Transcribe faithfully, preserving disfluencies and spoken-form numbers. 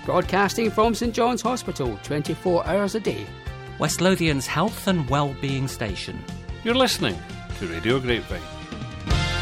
broadcasting from St John's Hospital twenty-four hours a day. West Lothian's health and well-being station. You're listening to Radio Grapevine.